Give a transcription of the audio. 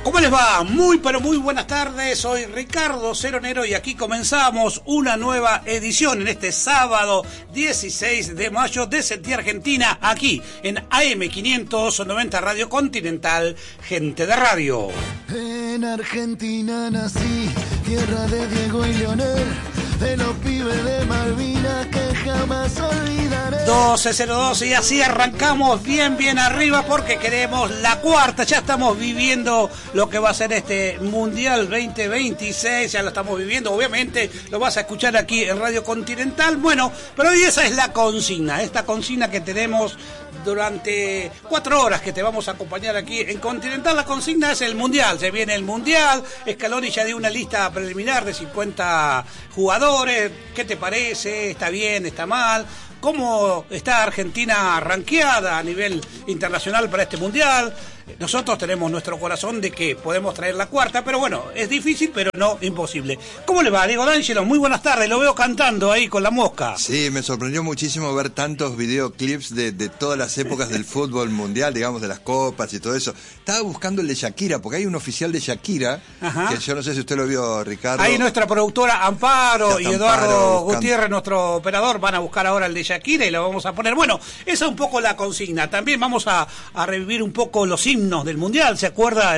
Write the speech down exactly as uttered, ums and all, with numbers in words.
¿Cómo les va? Muy pero muy buenas tardes, soy Ricardo Ceronero y aquí comenzamos una nueva edición en este sábado dieciséis de mayo de Sentí Argentina, aquí en A M quinientos noventa Radio Continental, Gente de Radio. En Argentina nací, tierra de Diego y Leonel, de los pibes de Malvinas que jamás olvidaré. doce cero dos y así arrancamos bien bien arriba porque queremos la cuarta, ya estamos viviendo lo que va a ser este Mundial veinte veintiséis, ya lo estamos viviendo, obviamente lo vas a escuchar aquí en Radio Continental, bueno, pero hoy esa es la consigna, esta consigna que tenemos durante cuatro horas que te vamos a acompañar aquí en Continental. La consigna es el Mundial, se viene el Mundial, Scaloni ya dio una lista preliminar de cincuenta jugadores, ¿qué te parece? ¿Está bien? ¿Está mal? ¿Cómo está Argentina rankeada a nivel internacional para este Mundial? Nosotros tenemos nuestro corazón de que podemos traer la cuarta, pero bueno, es difícil, pero no imposible. ¿Cómo le va, Diego D'Angelo? Muy buenas tardes, lo veo cantando ahí con la mosca. Sí, me sorprendió muchísimo ver tantos videoclips de, de todas las épocas del fútbol mundial, digamos, de las copas y todo eso. Estaba buscando el de Shakira, porque hay un oficial de Shakira, Ajá. que yo no sé si usted lo vio, Ricardo. Ahí nuestra productora Amparo y Eduardo Amparo, Gutiérrez, nuestro operador, van a buscar ahora el de Shakira y lo vamos a poner. Bueno, esa es un poco la consigna. También vamos a, a revivir un poco los himnos del Mundial, ¿se acuerda?